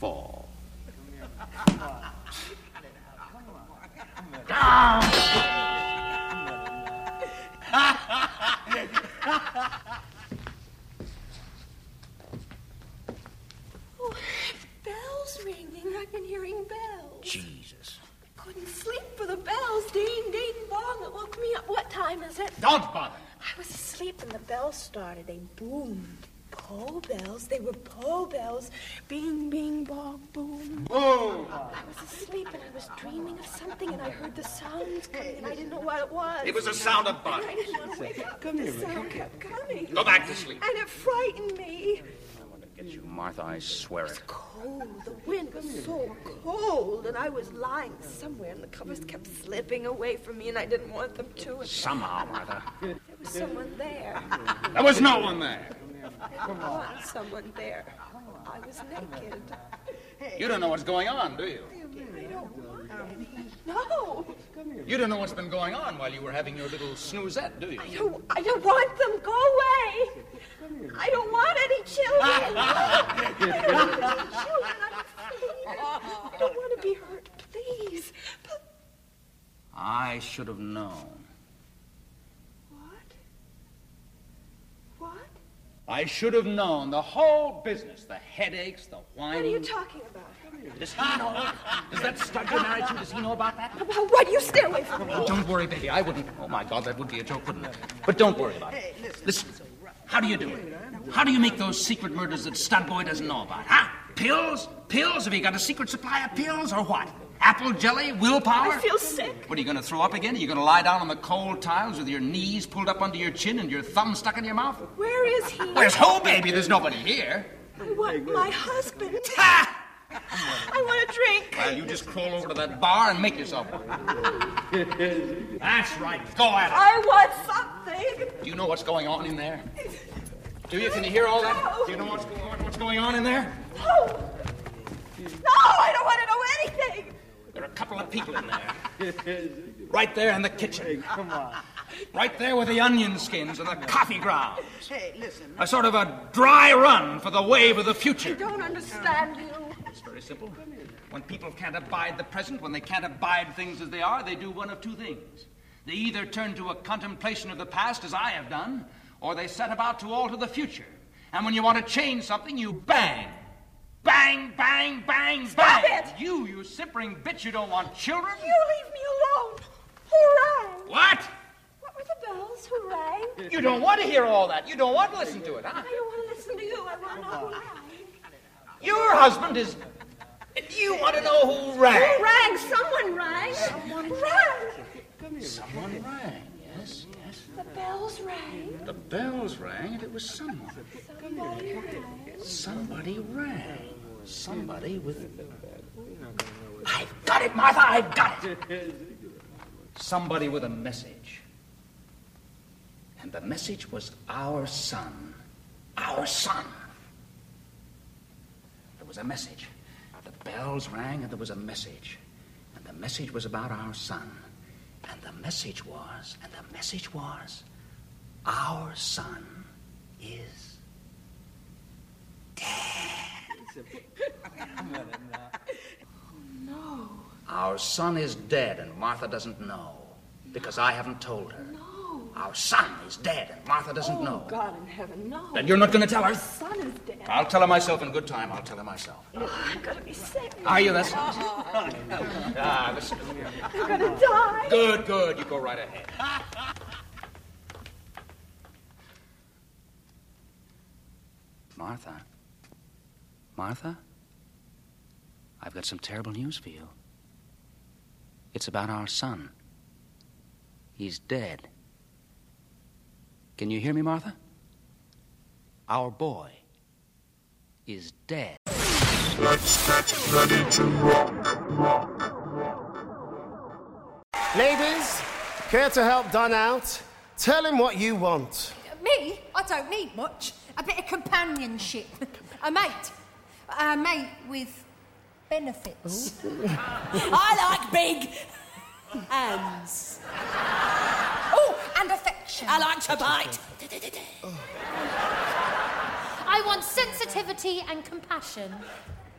fall. Oh, bells ringing. I've been hearing bells. Jesus. I couldn't sleep for the bells. Ding, ding, bong. It woke me up. What time is it? Don't bother. I was asleep and the bells started. They boomed. Poe bells. They were Poe bells. Bing, bing, bong, boom. Boom. I was asleep and I was dreaming of something and I heard the sounds coming and I didn't know what it was. It was the sound of butter. I didn't want to wake up. The sound kept coming. Go back to sleep. And it frightened me. I want to get you, Martha. I swear it. Cold. The wind was so cold, and I was lying somewhere, and the covers kept slipping away from me, and I didn't want them to. And Somehow, Martha. there was someone there. There was no one there. I didn't want someone there. I was naked. You don't know what's going on, do you? I don't want any. No. You don't know what's been going on while you were having your little snoozette, do you? I don't want them. Go away. I don't want any children. I don't want any children. I'm afraid. I don't want to be hurt. Please. I should have known. What? I should have known the whole business, the headaches, the whining. What are you talking about? Does he know? Does that stud you're married to, does he know about that? Well, what? You stay away from me. Don't worry, baby. I wouldn't. Oh, my God, that would be a joke, wouldn't it? But don't worry about it. Listen, how do you do it? How do you make those secret murders that Stud Boy doesn't know about, huh? Pills? Pills? Have you got a secret supply of pills, or what? Apple jelly? Willpower? I feel sick. What, are you going to throw up again? Are you going to lie down on the cold tiles with your knees pulled up under your chin and your thumb stuck in your mouth? Where is he? Where's who, baby? There's nobody here. I want my husband. Ha! I want a drink. Well, you just crawl over to that bar and make yourself one. That's right. Go at it. I want something. Do you know what's going on in there? Do you? Can you hear all that? Do you know what's going on in there? No. No, I don't want to know anything. There are a couple of people in there. Right there in the kitchen. Come on. Right there with the onion skins and the coffee grounds. Hey, listen. A sort of a dry run for the wave of the I future. don't understand you. It's very simple. When people can't abide the present, when they can't abide things as they are, they do one of two things. They either turn to a contemplation of the past, as I have done, or they set about to alter the future. And when you want to change something, you bang. Bang, bang, bang, Stop bang. it! You simpering bitch, you don't want children? You leave me alone. Who rang? What? What were the bells? Who rang? You don't want to hear all that. You don't want to listen to it, huh? I don't want to listen to you. I want to know who rang. Your husband is... You want to know who rang? Who rang? Someone rang. Someone rang. Someone rang, yes, yes. The bells rang. The bells rang and it was someone. Somebody rang. Somebody rang. Somebody with... I've got it, Martha, I've got it. Somebody with a message. And the message was our son. Our son. There was a message. The bells rang and there was a message. And the message was about our son. And the message was, our son is dead. No. Our son is dead and Martha doesn't know. Because I haven't told her. No. Our son is dead and Martha doesn't know. Oh, God in heaven, no. Then you're not going to tell her? My son is dead. I'll tell her myself in good time. I'll tell her myself. I'm going to be sick. Are you? That's... listen to me. I'm going to die. Good, good. You go right ahead. Martha? Martha? I've got some terrible news for you. It's about our son. He's dead. Can you hear me, Martha? Our boy is dead. Let's get ready to rock. Ladies, care to help Don out? Tell him what you want. Me? I don't need much. A bit of companionship. A mate. A mate with benefits. I like big hands. Oh, and affection. I like to bite. I want sensitivity and compassion.